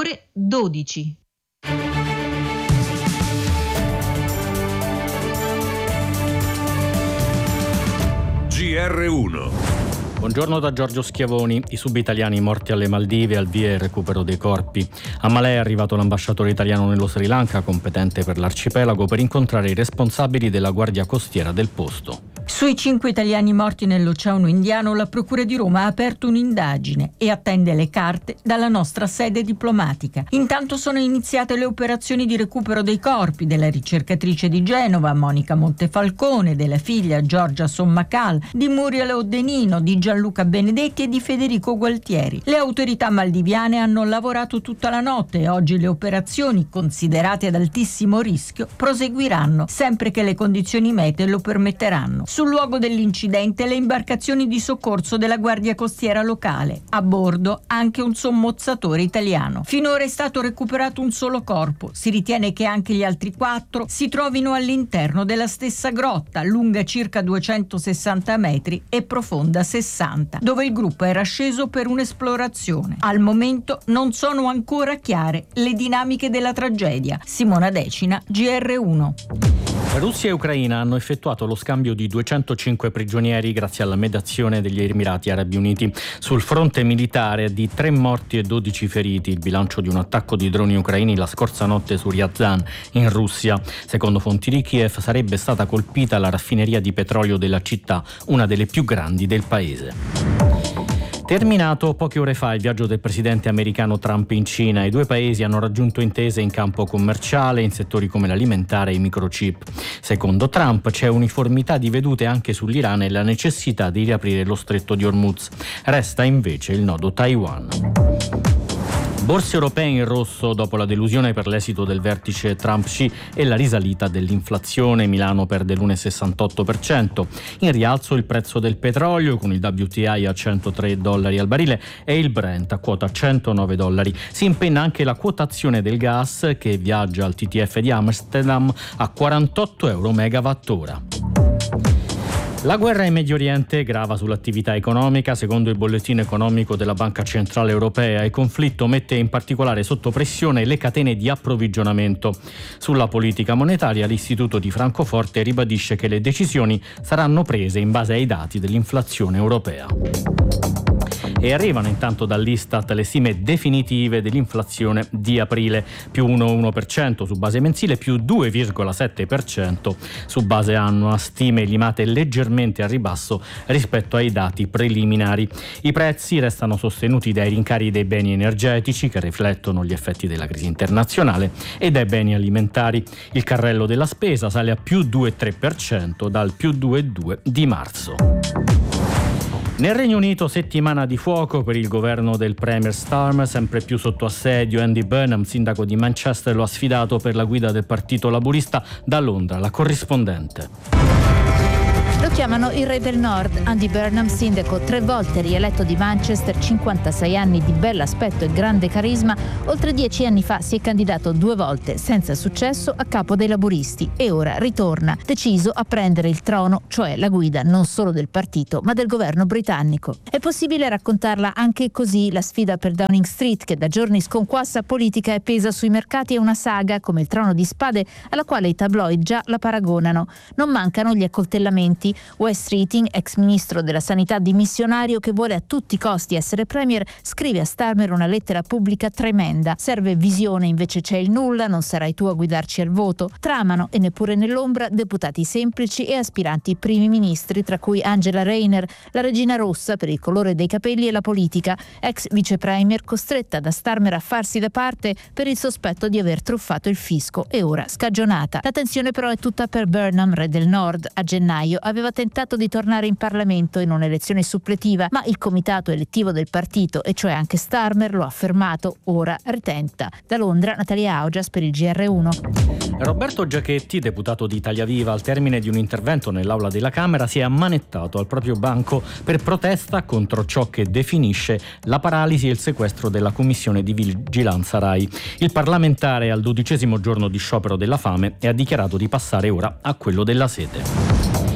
ore 12. GR1. Buongiorno da Giorgio Schiavoni. I sub-italiani morti alle Maldive, al via il recupero dei corpi. A Malé è arrivato l'ambasciatore italiano nello Sri Lanka, competente per l'arcipelago, per incontrare i responsabili della guardia costiera del posto. Sui 5 italiani morti nell'Oceano Indiano, la Procura di Roma ha aperto un'indagine e attende le carte dalla nostra sede diplomatica. Intanto sono iniziate le operazioni di recupero dei corpi della ricercatrice di Genova, Monica Montefalcone, della figlia Giorgia Sommacal, di Muriel Oddenino, di Gianluca Benedetti e di Federico Gualtieri. Le autorità maldiviane hanno lavorato tutta la notte e oggi le operazioni, considerate ad altissimo rischio, proseguiranno sempre che le condizioni meteo lo permetteranno. Sul luogo dell'incidente le imbarcazioni di soccorso della Guardia Costiera locale, a bordo anche un sommozzatore italiano. Finora è stato recuperato un solo corpo, si ritiene che anche gli altri 4 si trovino all'interno della stessa grotta, lunga circa 260 metri e profonda 60, dove il gruppo era sceso per un'esplorazione. Al momento non sono ancora chiare le dinamiche della tragedia. Simona Decina, GR1. Russia e Ucraina hanno effettuato lo scambio di 205 prigionieri grazie alla mediazione degli Emirati Arabi Uniti. Sul fronte militare di 3 morti e 12 feriti, il bilancio di un attacco di droni ucraini la scorsa notte su Ryazan in Russia. Secondo fonti di Kiev sarebbe stata colpita la raffineria di petrolio della città, una delle più grandi del paese. Terminato poche ore fa il viaggio del presidente americano Trump in Cina, i due paesi hanno raggiunto intese in campo commerciale in settori come l'alimentare e i microchip. Secondo Trump c'è uniformità di vedute anche sull'Iran e la necessità di riaprire lo stretto di Hormuz. Resta invece il nodo Taiwan. Borse europee in rosso dopo la delusione per l'esito del vertice Trump-Xi e la risalita dell'inflazione. Milano perde l'1,68%. In rialzo il prezzo del petrolio con il WTI a $103 al barile e il Brent a quota $109. Si impenna anche la quotazione del gas che viaggia al TTF di Amsterdam a €48 megawattora. La guerra in Medio Oriente grava sull'attività economica. Secondo il bollettino economico della Banca Centrale Europea, il conflitto mette in particolare sotto pressione le catene di approvvigionamento. Sulla politica monetaria, l'Istituto di Francoforte ribadisce che le decisioni saranno prese in base ai dati dell'inflazione europea. E arrivano intanto dall'Istat le stime definitive dell'inflazione di aprile, più 1,1% su base mensile, più 2,7% su base annua, stime limate leggermente a ribasso rispetto ai dati preliminari. I prezzi restano sostenuti dai rincari dei beni energetici che riflettono gli effetti della crisi internazionale e dai beni alimentari. Il carrello della spesa sale a più 2,3% dal più 2,2% di marzo. Nel Regno Unito settimana di fuoco per il governo del Premier Starmer, sempre più sotto assedio. Andy Burnham, sindaco di Manchester, lo ha sfidato per la guida del Partito Laburista. Da Londra, la corrispondente. Lo chiamano il re del nord. Andy Burnham, sindaco 3 volte rieletto di Manchester, 56 anni di bell'aspetto e grande carisma, oltre 10 anni fa si è candidato 2 volte senza successo a capo dei laburisti e ora ritorna, deciso a prendere il trono, cioè la guida non solo del partito ma del governo britannico. È possibile raccontarla anche così. La sfida per Downing Street, che da giorni sconquassa politica e pesa sui mercati, è una saga come il Trono di Spade alla quale i tabloid già la paragonano. Non mancano gli accoltellamenti. Wes Streeting, ex ministro della sanità dimissionario che vuole a tutti i costi essere premier, scrive a Starmer una lettera pubblica tremenda. Serve visione, invece c'è il nulla, non sarai tu a guidarci al voto. Tramano, e neppure nell'ombra, deputati semplici e aspiranti primi ministri, tra cui Angela Rayner, la regina rossa per il colore dei capelli e la politica, ex vice premier costretta da Starmer a farsi da parte per il sospetto di aver truffato il fisco e ora scagionata. La tensione però è tutta per Burnham, re del nord. A gennaio aveva tentato di tornare in Parlamento in un'elezione suppletiva, ma il comitato elettivo del partito, e cioè anche Starmer, lo ha fermato. Ora ritenta. Da Londra, Natalia Augias per il GR1. Roberto Giachetti, deputato di Italia Viva, al termine di un intervento nell'aula della Camera si è ammanettato al proprio banco per protesta contro ciò che definisce la paralisi e il sequestro della Commissione di Vigilanza Rai. Il parlamentare è al 12° giorno di sciopero della fame e ha dichiarato di passare ora a quello della sete.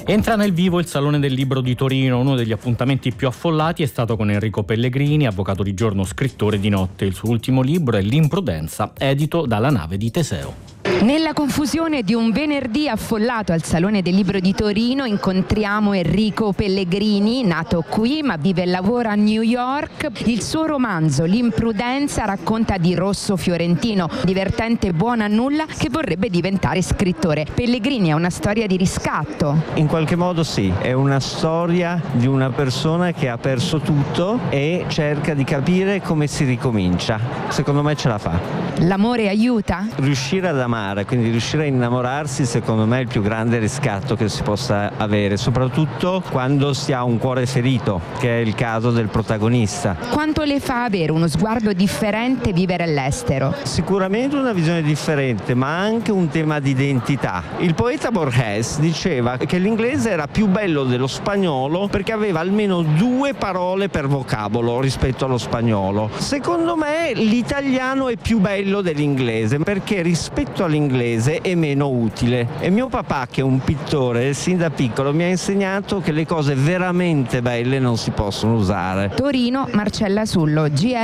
Entra nel vivo il Salone del Libro di Torino. Uno degli appuntamenti più affollati è stato con Enrico Pellegrini, avvocato di giorno, scrittore di notte. Il suo ultimo libro è L'imprudenza, edito dalla Nave di Teseo. Nella confusione di un venerdì affollato al Salone del Libro di Torino incontriamo Enrico Pellegrini, nato qui ma vive e lavora a New York. Il suo romanzo L'imprudenza racconta di Rosso Fiorentino, divertente buono a nulla che vorrebbe diventare scrittore. Pellegrini è una storia di riscatto. In qualche modo sì, è una storia di una persona che ha perso tutto e cerca di capire come si ricomincia. Secondo me ce la fa. L'amore aiuta? Riuscire ad amare, quindi riuscire a innamorarsi, secondo me è il più grande riscatto che si possa avere, soprattutto quando si ha un cuore ferito, che è il caso del protagonista. Quanto le fa avere uno sguardo differente vivere all'estero? Sicuramente una visione differente, ma anche un tema di identità. Il poeta Borges diceva che l'inglese era più bello dello spagnolo perché aveva almeno 2 parole per vocabolo rispetto allo spagnolo. Secondo me l'italiano è più bello dell'inglese perché rispetto all'inglese è meno utile. E mio papà, che è un pittore, sin da piccolo mi ha insegnato che le cose veramente belle non si possono usare. Torino, Marcella Sullo,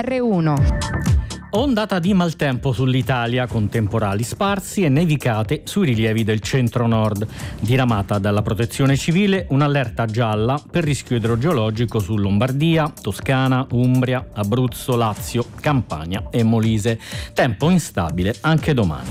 GR1. Ondata di maltempo sull'Italia con temporali sparsi e nevicate sui rilievi del centro-nord. Diramata dalla Protezione Civile un'allerta gialla per rischio idrogeologico su Lombardia, Toscana, Umbria, Abruzzo, Lazio, Campania e Molise. Tempo instabile anche domani.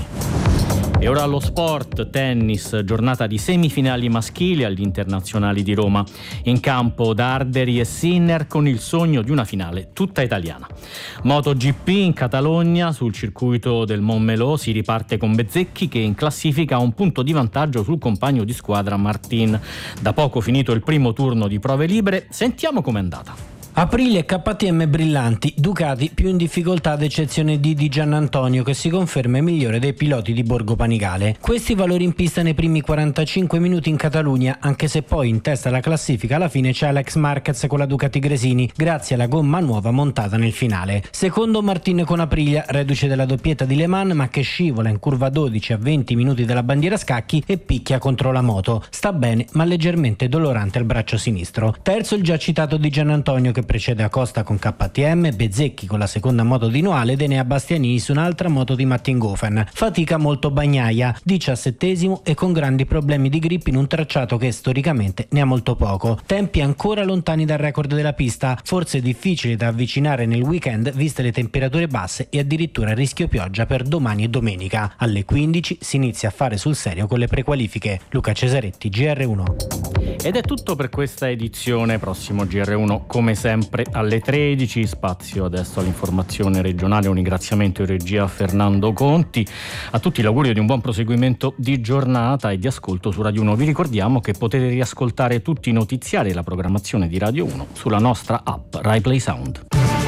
E ora allo sport, tennis, giornata di semifinali maschili agli internazionali di Roma. In campo Darderi e Sinner con il sogno di una finale tutta italiana. MotoGP in Catalogna, sul circuito del Montmeló si riparte con Bezzecchi che in classifica ha un punto di vantaggio sul compagno di squadra Martin. Da poco finito il primo turno di prove libere, sentiamo com'è andata. Aprilia e KTM brillanti, Ducati più in difficoltà ad eccezione di Di Giannantonio che si conferma il migliore dei piloti di Borgo Panigale. Questi valori in pista nei primi 45 minuti in Catalogna, anche se poi in testa alla classifica alla fine c'è Alex Marquez con la Ducati Gresini grazie alla gomma nuova montata nel finale. Secondo Martin con Aprilia, reduce della doppietta di Le Mans ma che scivola in curva 12 a 20 minuti dalla bandiera scacchi e picchia contro la moto. Sta bene ma leggermente dolorante al braccio sinistro. Terzo il già citato Di Giannantonio che precede Acosta con KTM, Bezzecchi con la seconda moto di Noale ed Enea Bastianini su un'altra moto di Mattinghofen. Fatica molto Bagnaia, 17esimo e con grandi problemi di grip in un tracciato che storicamente ne ha molto poco. Tempi ancora lontani dal record della pista, forse difficili da avvicinare nel weekend viste le temperature basse e addirittura rischio pioggia per domani e domenica. Alle 15 si inizia a fare sul serio con le prequalifiche. Luca Cesaretti, GR1. Ed è tutto per questa edizione. Prossimo GR1 come sempre alle 13. Spazio adesso all'informazione regionale. Un ringraziamento in regia a Fernando Conti. A tutti l'augurio di un buon proseguimento di giornata e di ascolto su Radio 1. Vi ricordiamo che potete riascoltare tutti i notiziari e la programmazione di Radio 1 sulla nostra app Rai Play Sound.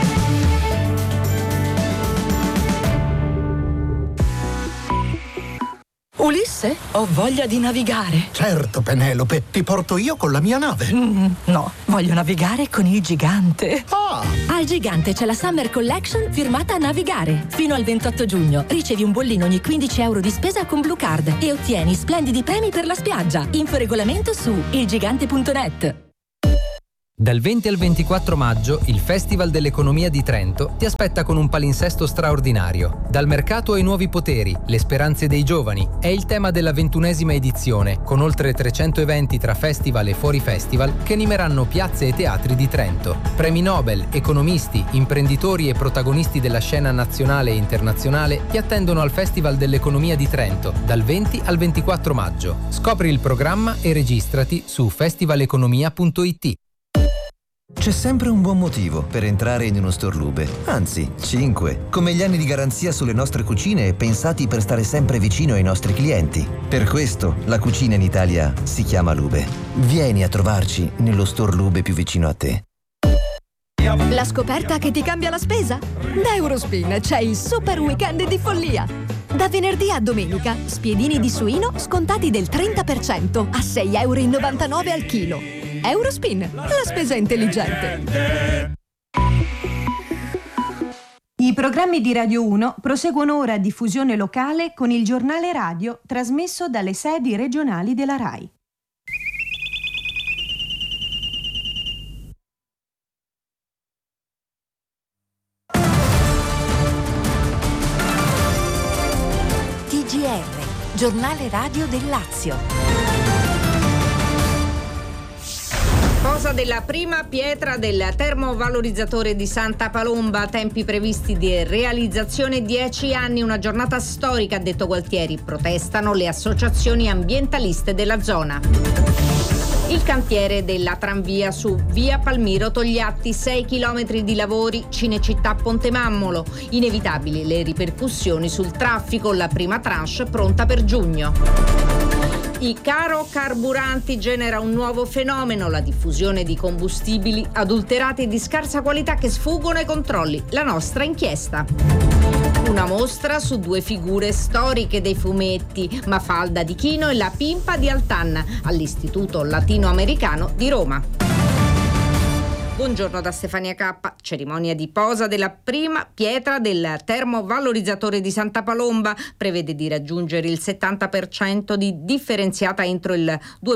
Ulisse, ho voglia di navigare. Certo, Penelope, ti porto io con la mia nave. No, voglio navigare con il Gigante. Ah! Al Gigante c'è la Summer Collection firmata a Navigare. Fino al 28 giugno ricevi un bollino ogni 15 euro di spesa con Blue Card e ottieni splendidi premi per la spiaggia. Info regolamento su ilgigante.net. Dal 20 al 24 maggio il Festival dell'Economia di Trento ti aspetta con un palinsesto straordinario. Dal mercato ai nuovi poteri, le speranze dei giovani è il tema della 21esima edizione, con oltre 300 eventi tra festival e fuori festival che animeranno piazze e teatri di Trento. Premi Nobel, economisti, imprenditori e protagonisti della scena nazionale e internazionale ti attendono al Festival dell'Economia di Trento dal 20 al 24 maggio. Scopri il programma e registrati su festivaleconomia.it. C'è sempre un buon motivo per entrare in uno store Lube, anzi 5, come gli anni di garanzia sulle nostre cucine pensati per stare sempre vicino ai nostri clienti. Per questo la cucina in Italia si chiama Lube. Vieni a trovarci nello store Lube più vicino a te. La scoperta che ti cambia la spesa? Da Eurospin c'è il super weekend di follia. Da venerdì a domenica, spiedini di suino scontati del 30% a €6,99 al chilo. Eurospin, la spesa intelligente. I programmi di Radio 1 proseguono ora a diffusione locale con il giornale radio trasmesso dalle sedi regionali della RAI. giornale radio del Lazio. Posa della prima pietra del termovalorizzatore di Santa Palomba, tempi previsti di realizzazione 10 anni, una giornata storica, ha detto Gualtieri. Protestano le associazioni ambientaliste della zona. Il cantiere della tranvia su via Palmiro Togliatti, 6 chilometri di lavori, Cinecittà Pontemammolo. Inevitabili le ripercussioni sul traffico, la prima tranche pronta per giugno. I caro carburanti genera un nuovo fenomeno, la diffusione di combustibili adulterati e di scarsa qualità che sfuggono ai controlli. La nostra inchiesta. Una mostra su 2 figure storiche dei fumetti, Mafalda di Chino e la Pimpa di Altanna, all'Istituto Latinoamericano di Roma. Buongiorno da Stefania Cappa. Cerimonia di posa della prima pietra del termovalorizzatore di Santa Palomba. Prevede di raggiungere il 70% di differenziata entro il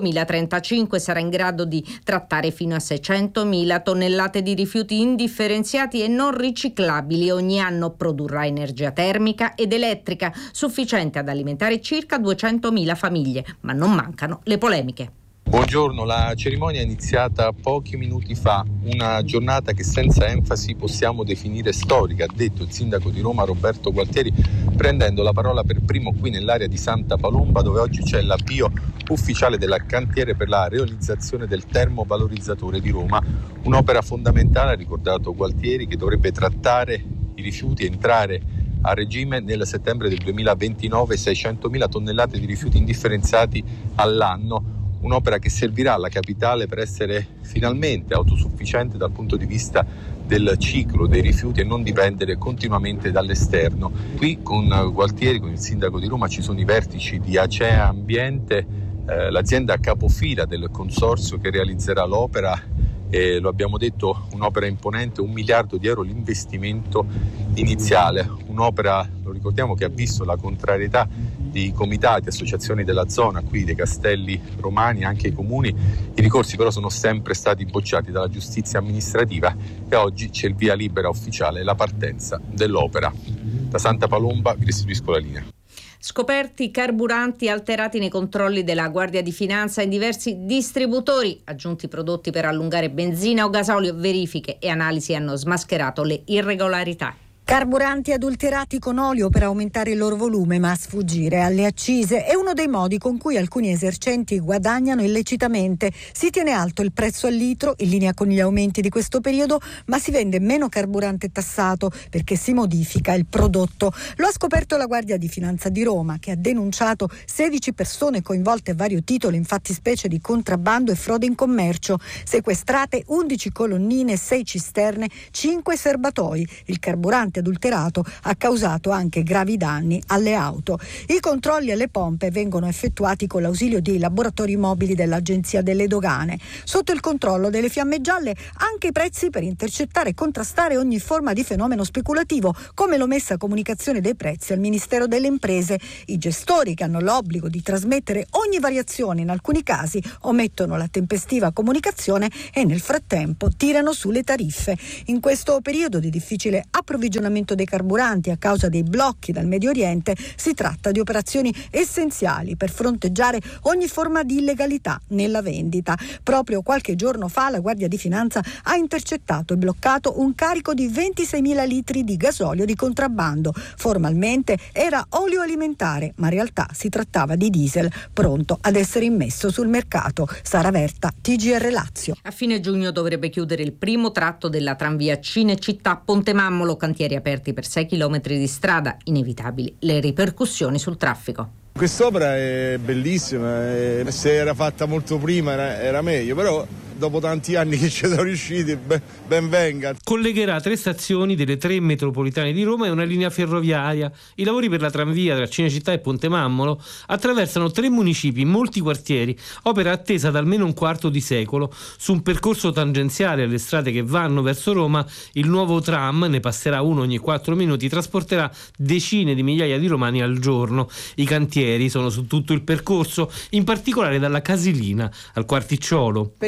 2035. Sarà in grado di trattare fino a 600.000 tonnellate di rifiuti indifferenziati e non riciclabili. Ogni anno produrrà energia termica ed elettrica sufficiente ad alimentare circa 200.000 famiglie. Ma non mancano le polemiche. Buongiorno, la cerimonia è iniziata pochi minuti fa, una giornata che senza enfasi possiamo definire storica, ha detto il sindaco di Roma Roberto Gualtieri, prendendo la parola per primo qui nell'area di Santa Palomba, dove oggi c'è l'avvio ufficiale del cantiere per la realizzazione del termovalorizzatore di Roma, un'opera fondamentale, ha ricordato Gualtieri, che dovrebbe trattare i rifiuti e entrare a regime nel settembre del 2029, 600.000 tonnellate di rifiuti indifferenziati all'anno. Un'opera che servirà alla capitale per essere finalmente autosufficiente dal punto di vista del ciclo dei rifiuti e non dipendere continuamente dall'esterno. Qui con Gualtieri, con il sindaco di Roma, ci sono i vertici di Acea Ambiente, l'azienda capofila del consorzio che realizzerà l'opera. E lo abbiamo detto, un'opera imponente, 1 miliardo di euro l'investimento iniziale, un'opera, lo ricordiamo, che ha visto la contrarietà di comitati, associazioni della zona, qui dei Castelli Romani, anche i comuni. I ricorsi però sono sempre stati bocciati dalla giustizia amministrativa e oggi c'è il via libera ufficiale e la partenza dell'opera. Da Santa Palomba vi restituisco la linea. Scoperti carburanti alterati nei controlli della Guardia di Finanza in diversi distributori, aggiunti prodotti per allungare benzina o gasolio, verifiche e analisi hanno smascherato le irregolarità. Carburanti adulterati con olio per aumentare il loro volume ma sfuggire alle accise è uno dei modi con cui alcuni esercenti guadagnano illecitamente. Si tiene alto il prezzo al litro, in linea con gli aumenti di questo periodo, ma si vende meno carburante tassato perché si modifica il prodotto. Lo ha scoperto la Guardia di Finanza di Roma, che ha denunciato 16 persone coinvolte a vario titolo in fattispecie di contrabbando e frode in commercio. Sequestrate 11 colonnine, 6 cisterne, 5 serbatoi. Il carburante adulterato ha causato anche gravi danni alle auto. I controlli alle pompe vengono effettuati con l'ausilio dei laboratori mobili dell'Agenzia delle Dogane. Sotto il controllo delle fiamme gialle anche i prezzi per intercettare e contrastare ogni forma di fenomeno speculativo, come l'omessa comunicazione dei prezzi al Ministero delle Imprese. I gestori, che hanno l'obbligo di trasmettere ogni variazione, in alcuni casi omettono la tempestiva comunicazione e nel frattempo tirano su le tariffe. In questo periodo di difficile approvvigionamento dei carburanti a causa dei blocchi dal Medio Oriente, si tratta di operazioni essenziali per fronteggiare ogni forma di illegalità nella vendita. Proprio qualche giorno fa la Guardia di Finanza ha intercettato e bloccato un carico di 26.000 litri di gasolio di contrabbando. Formalmente era olio alimentare, ma in realtà si trattava di diesel pronto ad essere immesso sul mercato. Sara Verta, TGR Lazio. A fine giugno dovrebbe chiudere il primo tratto della tranvia Cinecittà Pontemammolo, cantieri aperti per 6 chilometri di strada, inevitabili le ripercussioni sul traffico. Quest'opera è bellissima, se era fatta molto prima era meglio, però dopo tanti anni che ci sono riusciti, ben venga. Collegherà 3 stazioni delle 3 metropolitane di Roma e una linea ferroviaria. I lavori per la tranvia tra Cinecittà e Pontemammolo attraversano 3 municipi, molti quartieri, opera attesa da almeno un quarto di secolo. Su un percorso tangenziale alle strade che vanno verso Roma, il nuovo tram, ne passerà uno ogni 4 minuti, trasporterà decine di migliaia di romani al giorno. I cantieri sono su tutto il percorso, in particolare dalla Casilina al Quarticciolo. Speriamo che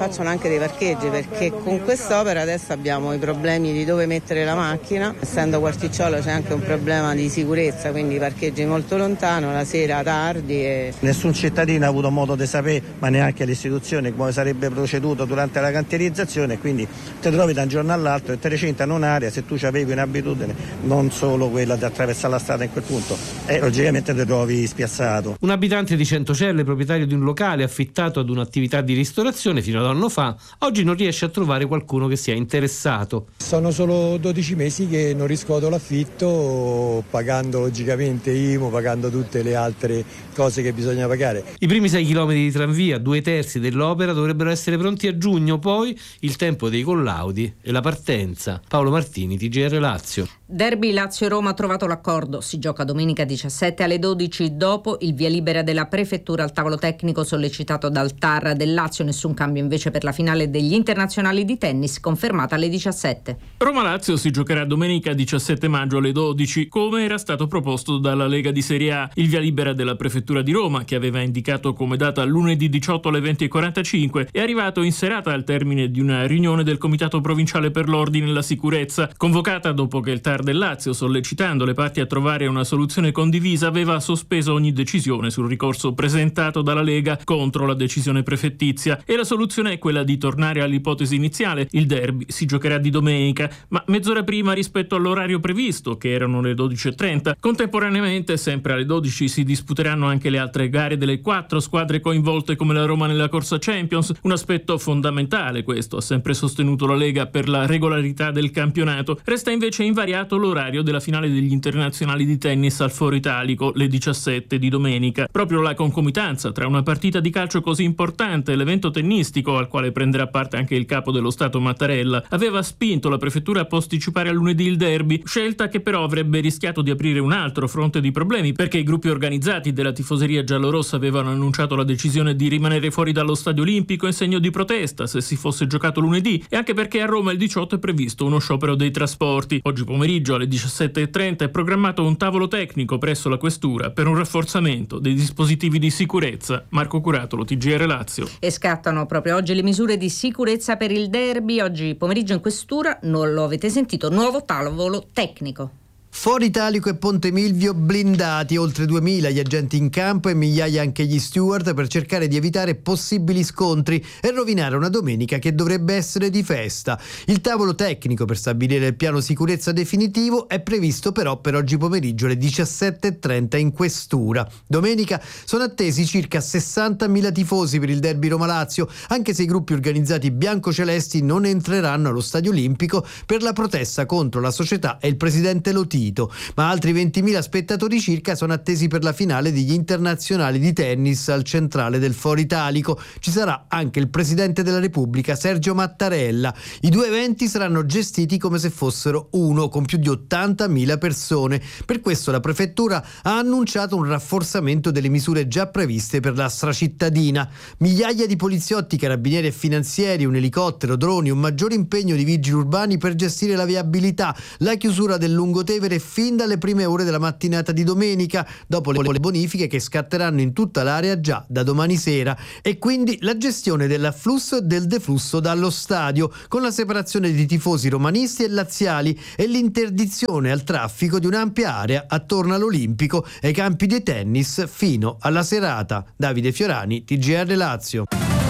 facciano anche dei parcheggi, perché con quest'opera adesso abbiamo i problemi di dove mettere la macchina. Essendo Quarticciolo c'è anche un problema di sicurezza, quindi parcheggi molto lontano, la sera tardi. Nessun cittadino ha avuto modo di sapere, ma neanche le istituzioni, come sarebbe proceduto durante la cantierizzazione, quindi ti trovi da un giorno all'altro e te recintano un'area, se tu avevi un'abitudine, non solo quella di attraversare la strada in quel punto, e logicamente ti trovi spiazzato. Un abitante di Centocelle, proprietario di un locale affittato ad un'attività di ristorazione fino ad un anno fa, oggi non riesce a trovare qualcuno che sia interessato. Sono solo 12 mesi che non riscuoto l'affitto, pagando logicamente IMU, pagando tutte le altre cose che bisogna pagare. I primi 6 chilometri di tranvia, 2/3 dell'opera, dovrebbero essere pronti a giugno, poi il tempo dei collaudi e la partenza. Paolo Martini, TGR Lazio. Derby Lazio-Roma ha trovato l'accordo. Si gioca domenica 17 alle 12 dopo il via libera della prefettura al tavolo tecnico sollecitato dal TAR del Lazio. Nessun cambio invece per la finale degli internazionali di tennis, confermata alle 17. Roma-Lazio si giocherà domenica 17 maggio alle 12, come era stato proposto dalla Lega di Serie A. Il via libera della prefettura di Roma, che aveva indicato come data lunedì 18 alle 20:45, è arrivato in serata al termine di una riunione del Comitato Provinciale per l'Ordine e la Sicurezza, convocata dopo che il TAR del Lazio, sollecitando le parti a trovare una soluzione condivisa, aveva sospeso ogni decisione sul ricorso presentato dalla Lega contro la decisione prefettizia, e la soluzione è quella di tornare all'ipotesi iniziale. Il derby si giocherà di domenica, ma mezz'ora prima rispetto all'orario previsto, che erano le 12:30. Contemporaneamente, sempre alle 12, si disputeranno anche le altre gare delle 4 squadre coinvolte come la Roma nella corsa Champions, un aspetto fondamentale questo, ha sempre sostenuto la Lega, per la regolarità del campionato. Resta invece invariato l'orario della finale degli internazionali di tennis al Foro Italico, le 17 di domenica. Proprio la concomitanza tra una partita di calcio così importante e l'evento tennistico, al quale prenderà parte anche il capo dello Stato Mattarella, aveva spinto la prefettura a posticipare a lunedì il derby, scelta che però avrebbe rischiato di aprire un altro fronte di problemi, perché i gruppi organizzati della tifoseria giallorossa avevano annunciato la decisione di rimanere fuori dallo Stadio Olimpico in segno di protesta se si fosse giocato lunedì, e anche perché a Roma il 18 è previsto uno sciopero dei trasporti. Oggi pomeriggio alle 17:30 è programmato un tavolo tecnico presso la questura per un rafforzamento dei dispositivi di sicurezza. Marco Curatolo, TGR Lazio. E scattano proprio oggi le misure di sicurezza per il derby. Oggi pomeriggio in questura, non lo avete sentito, nuovo tavolo tecnico. Foro Italico e Ponte Milvio blindati, oltre 2000 gli agenti in campo e migliaia anche gli steward per cercare di evitare possibili scontri e rovinare una domenica che dovrebbe essere di festa. Il tavolo tecnico per stabilire il piano sicurezza definitivo è previsto però per oggi pomeriggio alle 17:30 in questura. Domenica sono attesi circa 60.000 tifosi per il derby Roma-Lazio, anche se i gruppi organizzati biancocelesti non entreranno allo Stadio Olimpico per la protesta contro la società e il presidente Lotito. Ma altri 20.000 spettatori circa sono attesi per la finale degli internazionali di tennis al centrale del Foro Italico. Ci sarà anche il Presidente della Repubblica Sergio Mattarella. I due eventi saranno gestiti come se fossero uno, con più di 80.000 persone. Per questo la Prefettura ha annunciato un rafforzamento delle misure già previste per la stracittadina. Migliaia di poliziotti, carabinieri e finanzieri, un elicottero, droni, un maggiore impegno di vigili urbani per gestire la viabilità, la chiusura del Lungotevere fin dalle prime ore della mattinata di domenica, dopo le bonifiche che scatteranno in tutta l'area già da domani sera, e quindi la gestione dell'afflusso e del deflusso dallo stadio, con la separazione di tifosi romanisti e laziali e l'interdizione al traffico di un'ampia area attorno all'Olimpico e ai campi di tennis fino alla serata. Davide Fiorani, TGR Lazio.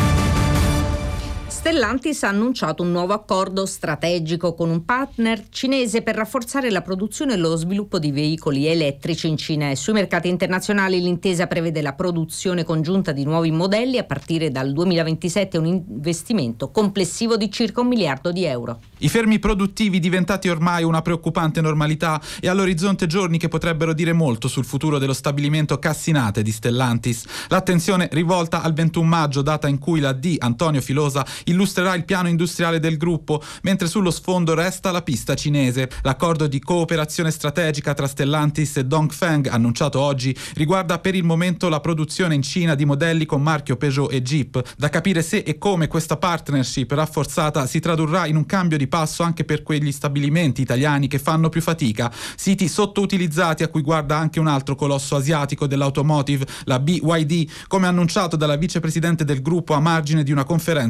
Stellantis ha annunciato un nuovo accordo strategico con un partner cinese per rafforzare la produzione e lo sviluppo di veicoli elettrici in Cina e sui mercati internazionali. L'intesa prevede la produzione congiunta di nuovi modelli a partire dal 2027 e un investimento complessivo di circa €1 miliardo. I fermi produttivi diventati ormai una preoccupante normalità e all'orizzonte giorni che potrebbero dire molto sul futuro dello stabilimento Cassinate di Stellantis. L'attenzione rivolta al 21 maggio, data in cui la D. Antonio Filosa illustrerà il piano industriale del gruppo, mentre sullo sfondo resta la pista cinese. L'accordo di cooperazione strategica tra Stellantis e Dongfeng, annunciato oggi, riguarda per il momento la produzione in Cina di modelli con marchio Peugeot e Jeep. Da capire se e come questa partnership rafforzata si tradurrà in un cambio di passo anche per quegli stabilimenti italiani che fanno più fatica, siti sottoutilizzati a cui guarda anche un altro colosso asiatico dell'automotive, la BYD, come annunciato dalla vicepresidente del gruppo a margine di una conferenza a Londra.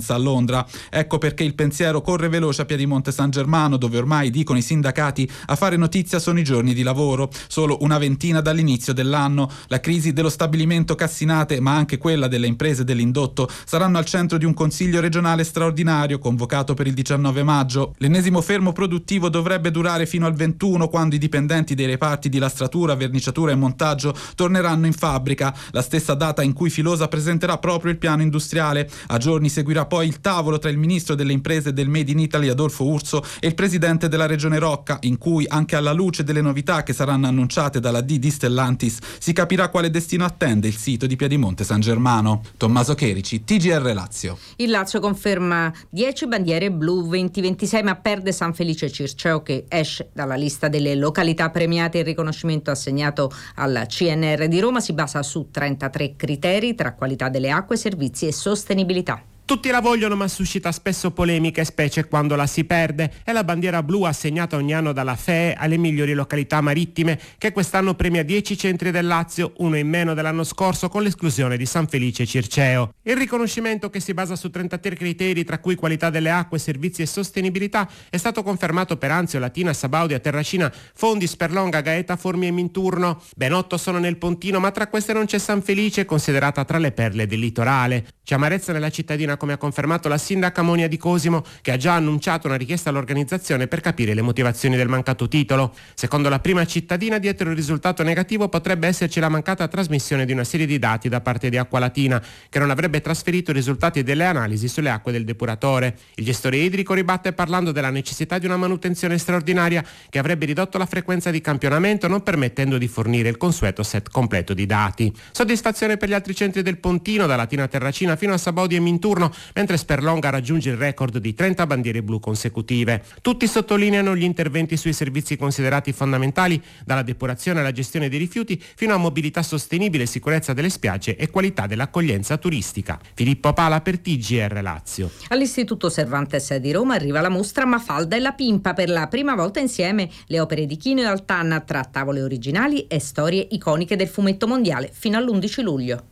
Londra. Ecco perché il pensiero corre veloce a Piedimonte San Germano, dove ormai, dicono i sindacati, a fare notizia sono i giorni di lavoro, solo una ventina dall'inizio dell'anno. La crisi dello stabilimento Cassinate, ma anche quella delle imprese dell'indotto, saranno al centro di un consiglio regionale straordinario convocato per il 19 maggio. L'ennesimo fermo produttivo dovrebbe durare fino al 21, quando i dipendenti dei reparti di lastratura, verniciatura e montaggio torneranno in fabbrica, la stessa data in cui Filosa presenterà proprio il piano industriale. A giorni seguirà poi il tavolo tra il ministro delle imprese e del Made in Italy Adolfo Urso e il presidente della regione Rocca, in cui, anche alla luce delle novità che saranno annunciate dalla D di Stellantis, si capirà quale destino attende il sito di Piedimonte San Germano. Tommaso Cherici, TGR Lazio. Il Lazio conferma 10 bandiere blu 2026, ma perde San Felice Circeo, che esce dalla lista delle località premiate. Il riconoscimento assegnato al CNR di Roma si basa su 33 criteri tra qualità delle acque, servizi e sostenibilità. Tutti la vogliono, ma suscita spesso polemiche, specie quando la si perde. È la bandiera blu assegnata ogni anno dalla FEE alle migliori località marittime, che quest'anno premia 10 centri del Lazio, uno in meno dell'anno scorso, con l'esclusione di San Felice Circeo. Il riconoscimento, che si basa su 33 criteri, tra cui qualità delle acque, servizi e sostenibilità, è stato confermato per Anzio, Latina, Sabaudia, Terracina, Fondi, Sperlonga, Gaeta, Formi e Minturno. Ben 8 sono nel Pontino, ma tra queste non c'è San Felice, considerata tra le perle del litorale. C'è amarezza nella cittadina, come ha confermato la sindaca Monia Di Cosimo, che ha già annunciato una richiesta all'organizzazione per capire le motivazioni del mancato titolo. Secondo la prima cittadina, dietro il risultato negativo potrebbe esserci la mancata trasmissione di una serie di dati da parte di Acqualatina, che non avrebbe trasferito i risultati delle analisi sulle acque del depuratore. Il gestore idrico ribatte parlando della necessità di una manutenzione straordinaria che avrebbe ridotto la frequenza di campionamento, non permettendo di fornire il consueto set completo di dati. Soddisfazione per gli altri centri del Pontino, da Latina Terracina fino a Sabaudia e Minturno, mentre Sperlonga raggiunge il record di 30 bandiere blu consecutive. Tutti sottolineano gli interventi sui servizi considerati fondamentali, dalla depurazione alla gestione dei rifiuti fino a mobilità sostenibile, sicurezza delle spiagge e qualità dell'accoglienza turistica. Filippo Pala per TGR Lazio. All'Istituto Cervantes di Roma arriva la mostra Mafalda e la Pimpa, per la prima volta insieme le opere di Chino e Altan, tra tavole originali e storie iconiche del fumetto mondiale, fino all'11 luglio.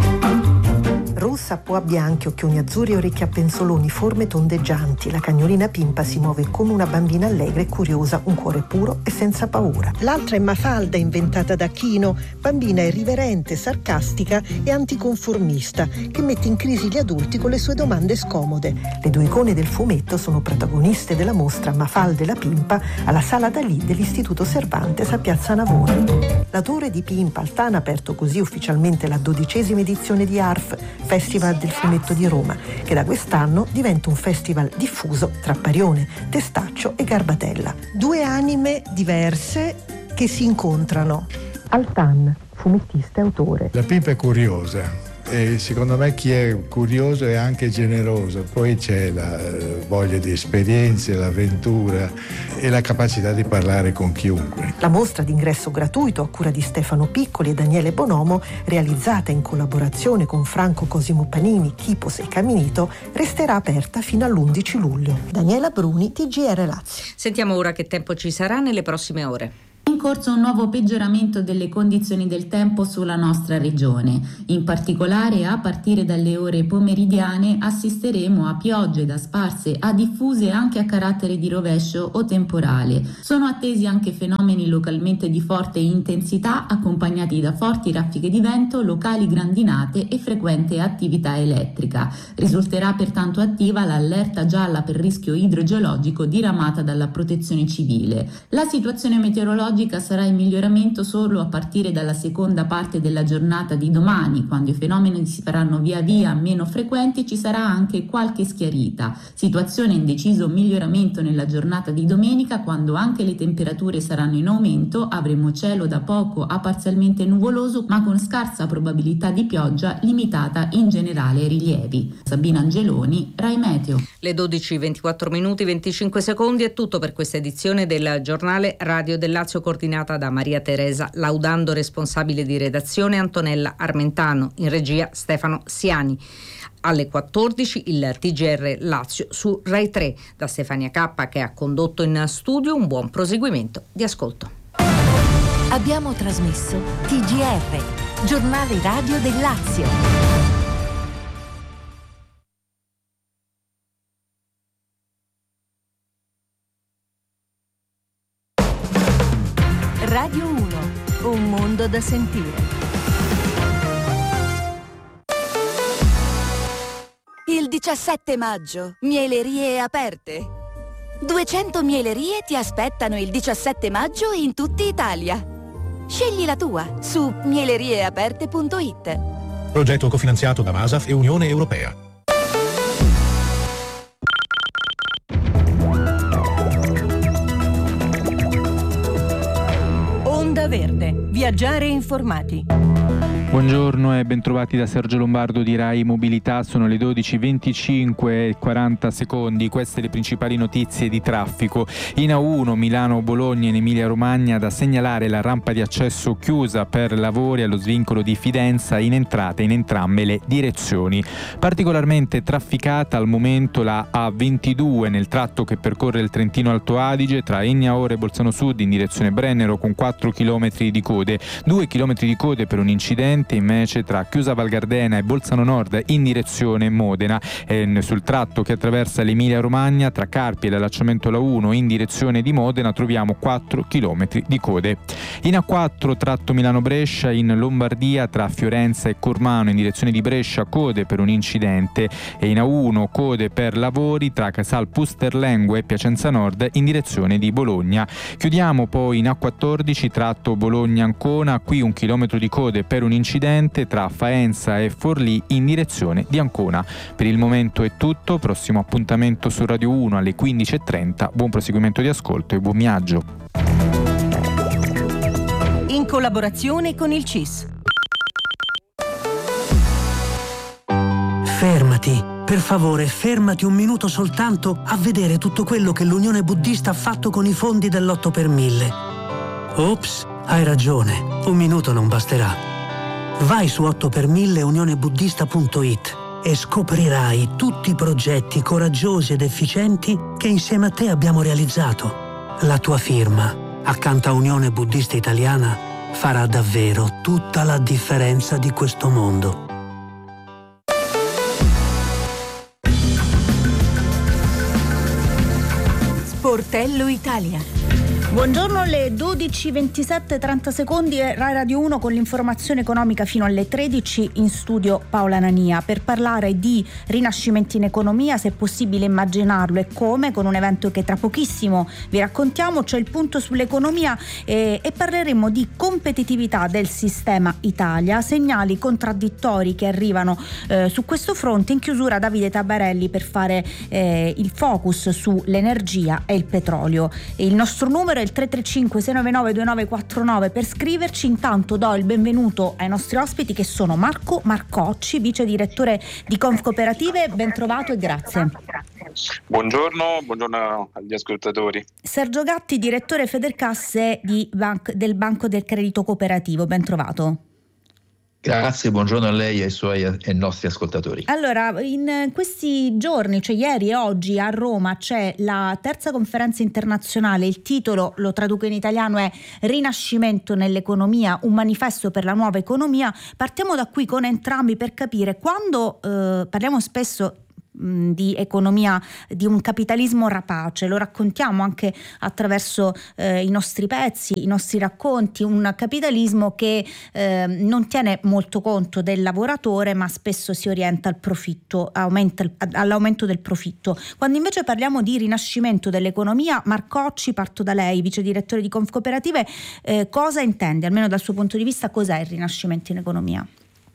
Rossa, pua bianchi, occhioni azzurri e orecchie a penzoloni, forme tondeggianti. La cagnolina Pimpa si muove come una bambina allegra e curiosa, un cuore puro e senza paura. L'altra è Mafalda, inventata da Chino, bambina irriverente, sarcastica e anticonformista, che mette in crisi gli adulti con le sue domande scomode. Le due icone del fumetto sono protagoniste della mostra Mafalda e la Pimpa alla Sala Dalì dell'Istituto Cervantes a Piazza Navona. L'autore di Pimpa, Altan, ha aperto così ufficialmente la 12ª edizione di ARF, Festival del Fumetto di Roma, che da quest'anno diventa un festival diffuso tra Parione, Testaccio e Garbatella. Due anime diverse che si incontrano. Altan, fumettista e autore. La Pimpa è curiosa e secondo me chi è curioso è anche generoso, poi c'è la voglia di esperienze, l'avventura e la capacità di parlare con chiunque. La mostra d'ingresso gratuito a cura di Stefano Piccoli e Daniele Bonomo, realizzata in collaborazione con Franco Cosimo Panini, Chipos e Caminito, resterà aperta fino all'11 luglio. Daniela Bruni, TGR Lazio. Sentiamo ora che tempo ci sarà nelle prossime ore. In corso un nuovo peggioramento delle condizioni del tempo sulla nostra regione. In particolare, a partire dalle ore pomeridiane assisteremo a piogge da sparse a diffuse anche a carattere di rovescio o temporale. Sono attesi anche fenomeni localmente di forte intensità accompagnati da forti raffiche di vento, locali grandinate e frequente attività elettrica. Risulterà pertanto attiva l'allerta gialla per rischio idrogeologico diramata dalla Protezione Civile. La situazione meteorologica sarà in miglioramento solo a partire dalla seconda parte della giornata di domani, quando i fenomeni si faranno via via meno frequenti e ci sarà anche qualche schiarita. Situazione in deciso miglioramento nella giornata di domenica, quando anche le temperature saranno in aumento. Avremo cielo da poco a parzialmente nuvoloso, ma con scarsa probabilità di pioggia limitata in generale ai rilievi. Sabina Angeloni, Rai Meteo. Le 12:24 minuti 25 secondi è tutto per questa edizione del giornale Radio del Lazio, coordinata da Maria Teresa Laudando, responsabile di redazione Antonella Armentano, in regia Stefano Siani. Alle 14 il TGR Lazio su Rai 3. Da Stefania Cappa, che ha condotto in studio, un buon proseguimento di ascolto. Abbiamo trasmesso TGR, giornale radio del Lazio. Radio 1, un mondo da sentire. Il 17 maggio, mielerie aperte. 200 mielerie ti aspettano il 17 maggio in tutta Italia. Scegli la tua su mielerieaperte.it. Progetto cofinanziato da Masaf e Unione Europea. Onda Verde. Viaggiare informati. Buongiorno e bentrovati da Sergio Lombardo di Rai Mobilità. Sono le 12:25 e 40 secondi. Queste le principali notizie di traffico. In A1 Milano-Bologna in Emilia-Romagna, da segnalare la rampa di accesso chiusa per lavori allo svincolo di Fidenza in entrata in entrambe le direzioni. Particolarmente trafficata al momento la A22 nel tratto che percorre il Trentino Alto Adige tra Egnaore e Bolzano Sud in direzione Brennero, con 4 km di code, 2 km di code per un incidente invece tra Chiusa Val Gardena e Bolzano Nord in direzione Modena. Sul tratto che attraversa l'Emilia Romagna tra Carpi e l'allacciamento alla 1 in direzione di Modena troviamo 4 km di code. In A4 tratto Milano-Brescia in Lombardia tra Fiorenza e Cormano in direzione di Brescia, code per un incidente, e in A1 code per lavori tra Casal Pusterlengo e Piacenza Nord in direzione di Bologna. Chiudiamo poi in A14 tratto Bologna-Ancona, qui 1 chilometro di code per un incidente tra Faenza e Forlì in direzione di Ancona. Per il momento è tutto, prossimo appuntamento su Radio 1 alle 15:30. Buon proseguimento di ascolto e buon viaggio. In collaborazione con il CIS. Fermati, per favore, fermati un minuto soltanto a vedere tutto quello che l'Unione Buddista ha fatto con i fondi dell'8 per 1000. Ops, hai ragione, un minuto non basterà. Vai su 8per1000 unionebuddista.it e scoprirai tutti i progetti coraggiosi ed efficienti che insieme a te abbiamo realizzato. La tua firma, accanto a Unione Buddista Italiana, farà davvero tutta la differenza di questo mondo. Sportello Italia. Buongiorno, alle 12:27, 30 secondi, Rai Radio 1 con l'informazione economica fino alle 13, in studio Paola Nania per parlare di rinascimento in economia, se è possibile immaginarlo e come, con un evento che tra pochissimo vi raccontiamo, cioè il punto sull'economia, e parleremo di competitività del sistema Italia, segnali contraddittori che arrivano su questo fronte. In chiusura Davide Tabarelli per fare il focus sull'energia e il petrolio. E il nostro numero è il 335 699 2949 per scriverci. Intanto do il benvenuto ai nostri ospiti, che sono Marco Marcocci, vice direttore di Confcooperative, ben trovato e grazie. Buongiorno agli ascoltatori. Sergio Gatti, direttore Federcasse del Banco del Credito Cooperativo, ben trovato. Grazie, buongiorno a lei e ai suoi e ai nostri ascoltatori. Allora, in questi giorni, cioè ieri e oggi a Roma, c'è la terza conferenza internazionale. Il titolo, lo traduco in italiano, è Rinascimento nell'economia, un manifesto per la nuova economia. Partiamo da qui con entrambi per capire, quando parliamo spesso di economia, di un capitalismo rapace, lo raccontiamo anche attraverso i nostri pezzi, i nostri racconti, un capitalismo che non tiene molto conto del lavoratore, ma spesso si orienta al profitto, all'aumento del profitto. Quando invece parliamo di rinascimento dell'economia, Marcocci, parto da lei, vice direttore di Confcooperative, cosa intende, almeno dal suo punto di vista, cos'è il rinascimento in economia?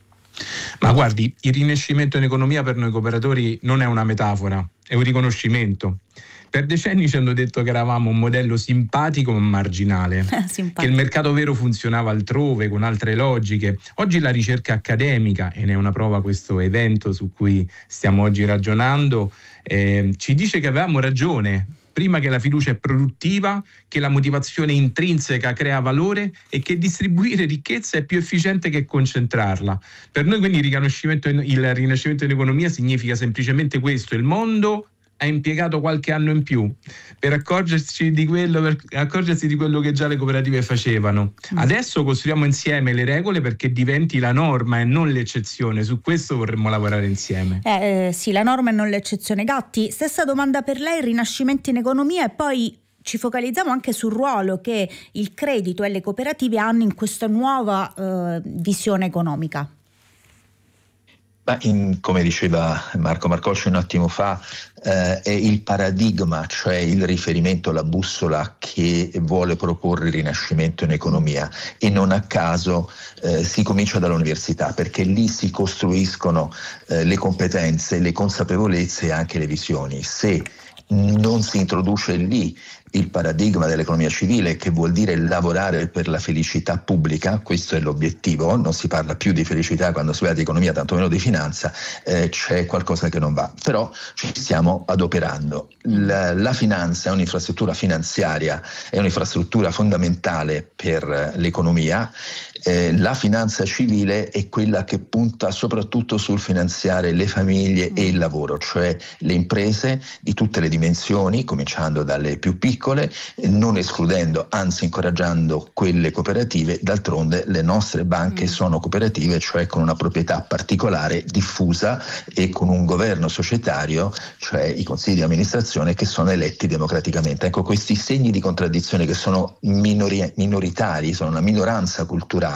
Ma guardi, il rinascimento in economia per noi cooperatori non è una metafora, è un riconoscimento. Per decenni ci hanno detto che eravamo un modello simpatico ma marginale, che il mercato vero funzionava altrove, con altre logiche. Oggi la ricerca accademica, e ne è una prova questo evento su cui stiamo oggi ragionando, ci dice che avevamo ragione. Prima, che la fiducia è produttiva, che la motivazione intrinseca crea valore e che distribuire ricchezza è più efficiente che concentrarla. Per noi quindi il rinascimento in economia significa semplicemente questo: il mondo ha impiegato qualche anno in più per accorgersi di quello che già le cooperative facevano. Adesso costruiamo insieme le regole perché diventi la norma e non l'eccezione. Su questo vorremmo lavorare insieme. Sì, la norma e non l'eccezione. Gatti, stessa domanda per lei, il rinascimento in economia, e poi ci focalizziamo anche sul ruolo che il credito e le cooperative hanno in questa nuova visione economica. Come diceva Marco Marcocci un attimo fa, è il paradigma, cioè il riferimento, la bussola che vuole proporre il rinascimento in economia, e non a caso si comincia dall'università, perché lì si costruiscono le competenze, le consapevolezze e anche le visioni. Se non si introduce lì il paradigma dell'economia civile, che vuol dire lavorare per la felicità pubblica, questo è l'obiettivo, non si parla più di felicità quando si parla di economia, tantomeno di finanza, c'è qualcosa che non va, però ci stiamo adoperando. La finanza è un'infrastruttura finanziaria, è un'infrastruttura fondamentale per l'economia. La finanza civile è quella che punta soprattutto sul finanziare le famiglie e il lavoro, cioè le imprese di tutte le dimensioni, cominciando dalle più piccole, non escludendo, anzi incoraggiando quelle cooperative. D'altronde le nostre banche sono cooperative, cioè con una proprietà particolare diffusa e con un governo societario, cioè i consigli di amministrazione che sono eletti democraticamente. Ecco, questi segni di contraddizione, che sono minoritari, sono una minoranza culturale,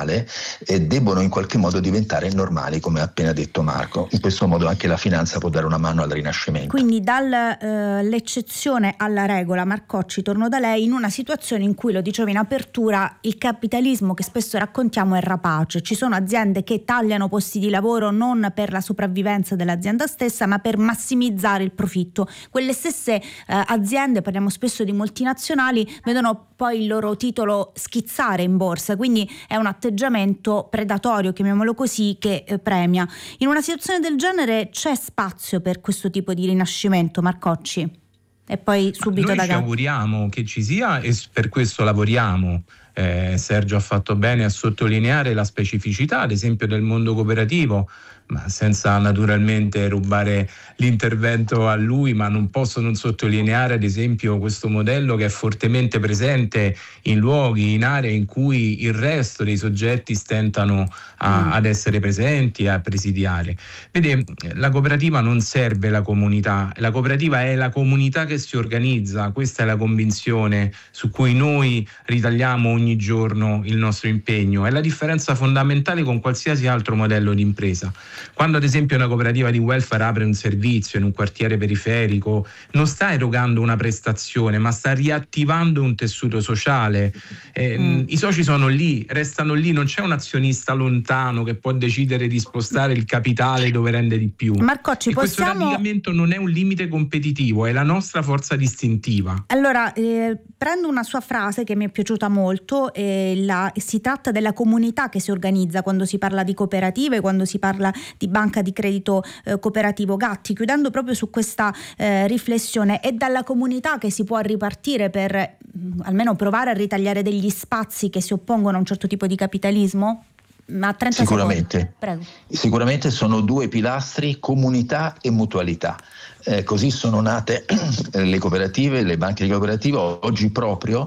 e debbono in qualche modo diventare normali, come ha appena detto Marco. In questo modo anche la finanza può dare una mano al rinascimento. Quindi dall'eccezione alla regola, Marcocci, torno da lei, in una situazione in cui, lo dicevo in apertura, il capitalismo che spesso raccontiamo è rapace. Ci sono aziende che tagliano posti di lavoro non per la sopravvivenza dell'azienda stessa, ma per massimizzare il profitto. Quelle stesse aziende, parliamo spesso di multinazionali, vedono poi il loro titolo schizzare in borsa, quindi è un atteggiamento predatorio, chiamiamolo così, che premia. In una situazione del genere c'è spazio per questo tipo di rinascimento, Marcocci? E poi subito noi ci auguriamo che ci sia, e per questo lavoriamo. Sergio ha fatto bene a sottolineare la specificità, ad esempio, del mondo cooperativo, ma senza naturalmente rubare l'intervento a lui, ma non posso non sottolineare ad esempio questo modello che è fortemente presente in luoghi, in aree in cui il resto dei soggetti stentano ad essere presenti, a presidiare. Vede, la cooperativa non serve la comunità, la cooperativa è la comunità che si organizza, questa è la convinzione su cui noi ritagliamo ogni giorno il nostro impegno, è la differenza fondamentale con qualsiasi altro modello di impresa. Quando ad esempio una cooperativa di welfare apre un servizio in un quartiere periferico, non sta erogando una prestazione, ma sta riattivando un tessuto sociale. I soci sono lì, restano lì, non c'è un azionista lontano che può decidere di spostare il capitale dove rende di più. Marcocci, questo radicamento non è un limite competitivo, è la nostra forza distintiva. Allora, prendo una sua frase che mi è piaciuta molto, si tratta della comunità che si organizza quando si parla di cooperative, quando si parla di banca di credito cooperativo. Gatti, chiudendo proprio su questa riflessione, è dalla comunità che si può ripartire per almeno provare a ritagliare degli spazi che si oppongono a un certo tipo di capitalismo? Ma 30 Sicuramente. secondi. Prego. Sicuramente sono due pilastri, comunità e mutualità. Così sono nate le cooperative, le banche di cooperativa. Oggi proprio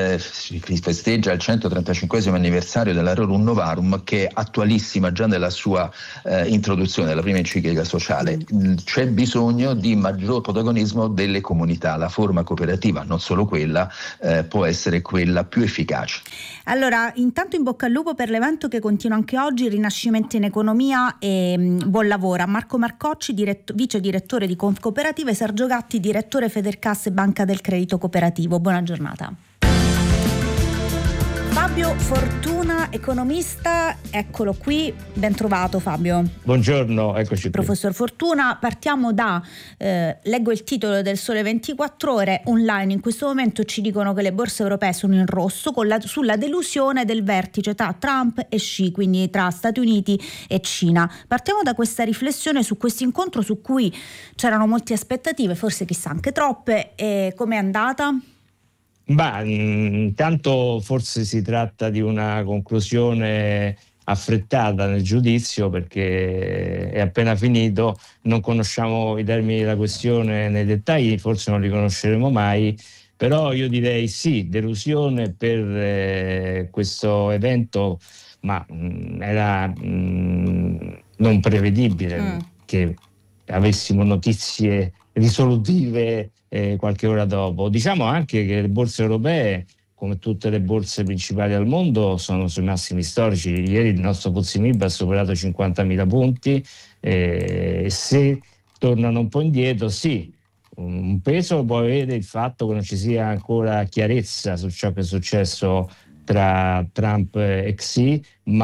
si festeggia il 135esimo anniversario della Rerum Novarum, che è attualissima già nella sua introduzione, la prima enciclica sociale. C'è bisogno di maggior protagonismo delle comunità. La forma cooperativa, non solo quella, può essere quella più efficace. Allora, intanto in bocca al lupo per l'evento che continua anche oggi, Rinascimento in Economia, e buon lavoro. Marco Marcocci, vice direttore di Confcooperative, Sergio Gatti, direttore Federcasse Banca del Credito Cooperativo. Buona giornata. Fabio Fortuna, economista, eccolo qui, ben trovato Fabio. Buongiorno, eccoci qui. Professor Fortuna, partiamo da, leggo il titolo del Sole 24 Ore online, in questo momento ci dicono che le borse europee sono in rosso sulla delusione del vertice tra Trump e Xi, quindi tra Stati Uniti e Cina. Partiamo da questa riflessione su questo incontro su cui c'erano molte aspettative, forse chissà anche troppe, e com'è andata? Intanto forse si tratta di una conclusione affrettata nel giudizio, perché è appena finito, non conosciamo i termini della questione nei dettagli, forse non li conosceremo mai, però io direi sì, delusione per questo evento, ma era non prevedibile che avessimo notizie risolutive qualche ora dopo. Diciamo anche che le borse europee, come tutte le borse principali al mondo, sono sui massimi storici. Ieri il nostro FTSE MIB ha superato 50.000 punti, se tornano un po' indietro, sì, un peso può avere il fatto che non ci sia ancora chiarezza su ciò che è successo tra Trump e Xi,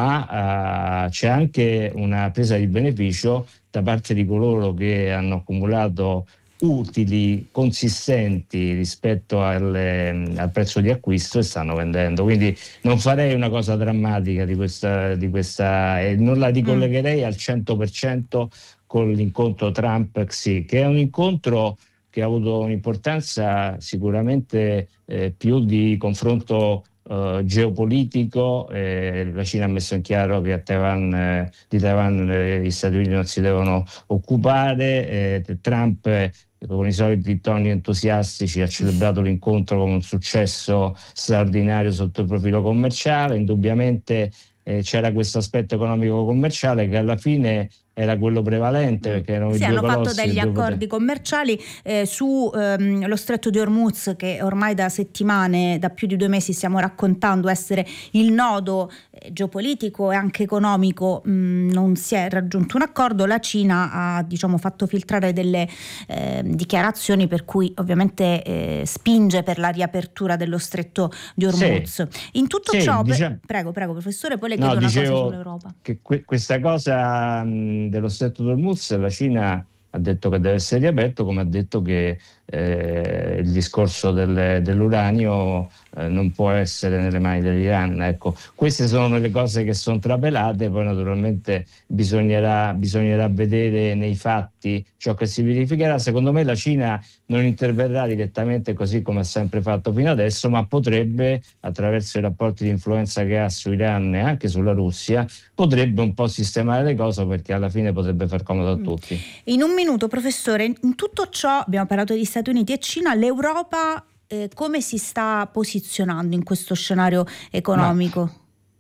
ma c'è anche una presa di beneficio da parte di coloro che hanno accumulato utili consistenti rispetto al prezzo di acquisto e stanno vendendo. Quindi non farei una cosa drammatica di questa e non la ricollegherei al 100% con l'incontro Trump-Xi, che è un incontro che ha avuto un'importanza sicuramente più di confronto geopolitico. La Cina ha messo in chiaro che di Taiwan gli Stati Uniti non si devono occupare. Trump con i soliti toni entusiastici ha celebrato l'incontro come un successo straordinario sotto il profilo commerciale. Indubbiamente c'era questo aspetto economico-commerciale che alla fine era quello prevalente, perché erano hanno fatto degli accordi commerciali su lo stretto di Hormuz, che ormai da settimane, da più di 2 mesi stiamo raccontando essere il nodo geopolitico e anche economico. Non si è raggiunto un accordo. La Cina ha fatto filtrare delle dichiarazioni per cui ovviamente spinge per la riapertura dello stretto di Hormuz. In tutto ciò prego professore, poi le chiedo una cosa sull'Europa. Che questa cosa dello stretto di Hormuz, la Cina ha detto che deve essere riaperto, come ha detto che il discorso dell'uranio non può essere nelle mani dell'Iran. Ecco, queste sono le cose che sono trapelate, poi naturalmente bisognerà vedere nei fatti ciò che si verificherà. Secondo me la Cina non interverrà direttamente così come ha sempre fatto fino adesso, ma potrebbe, attraverso i rapporti di influenza che ha su Iran e anche sulla Russia, potrebbe un po' sistemare le cose, perché alla fine potrebbe far comodo a tutti. In un minuto, professore, in tutto ciò abbiamo parlato di Stati Uniti e Cina, l'Europa come si sta posizionando in questo scenario economico?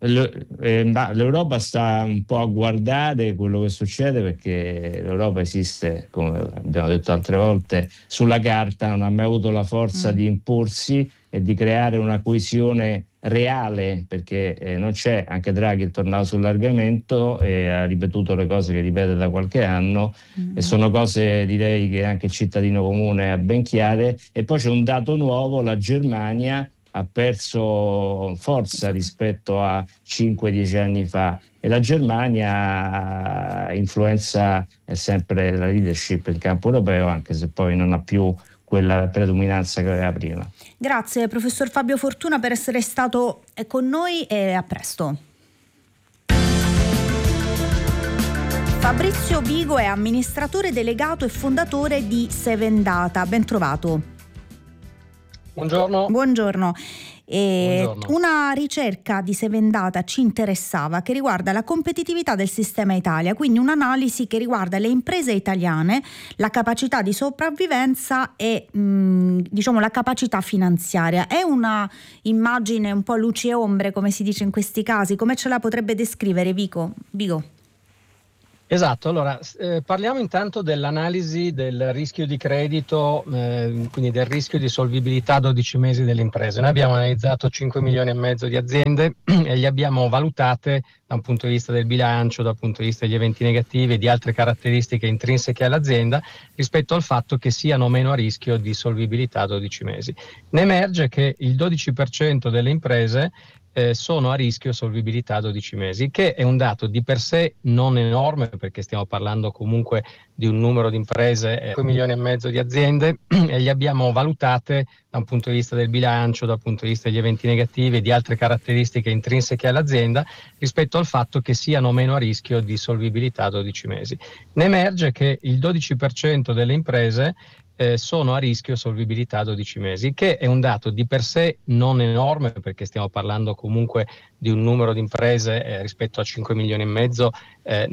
L'Europa sta un po' a guardare quello che succede, perché l'Europa esiste, come abbiamo detto altre volte, sulla carta, non ha mai avuto la forza di imporsi e di creare una coesione reale, perché non c'è. Anche Draghi è tornato sull'allargamento e ha ripetuto le cose che ripete da qualche anno, e sono cose, direi, che anche il cittadino comune ha ben chiare. E poi c'è un dato nuovo: la Germania ha perso forza rispetto a 5-10 anni fa, e la Germania influenza sempre la leadership in campo europeo, anche se poi non ha più quella predominanza che aveva prima. Grazie professor Fabio Fortuna per essere stato con noi, e a presto. Fabrizio Vigo è amministratore delegato e fondatore di Seven Data. Ben trovato. Buongiorno. Buongiorno. Una ricerca di Seven Data ci interessava, che riguarda la competitività del sistema Italia, quindi un'analisi che riguarda le imprese italiane, la capacità di sopravvivenza e la capacità finanziaria. È una immagine un po' luci e ombre, come si dice in questi casi. Come ce la potrebbe descrivere Vigo? Esatto, allora parliamo intanto dell'analisi del rischio di credito, quindi del rischio di solvibilità a 12 mesi delle imprese. Noi abbiamo analizzato 5 milioni e mezzo di aziende e le abbiamo valutate da un punto di vista del bilancio, dal punto di vista degli eventi negativi e di altre caratteristiche intrinseche all'azienda, rispetto al fatto che siano meno a rischio di solvibilità a 12 mesi. Ne emerge che il 12% delle imprese sono a rischio solvibilità a 12 mesi, che è un dato di per sé non enorme, perché stiamo parlando comunque di un numero di imprese, 5 milioni e mezzo di aziende, e le abbiamo valutate da un punto di vista del bilancio, dal punto di vista degli eventi negativi e di altre caratteristiche intrinseche all'azienda, rispetto al fatto che siano meno a rischio di solvibilità a 12 mesi. Ne emerge che il 12% delle imprese sono a rischio solvibilità a 12 mesi, che è un dato di per sé non enorme, perché stiamo parlando comunque di un numero di imprese rispetto a 5 milioni e mezzo